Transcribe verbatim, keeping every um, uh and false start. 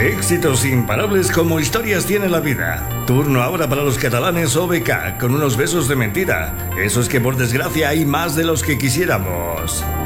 Éxitos imparables como historias tiene la vida. Turno ahora para los catalanes O B K con unos besos de mentira. Eso es que por desgracia hay más de los que quisiéramos.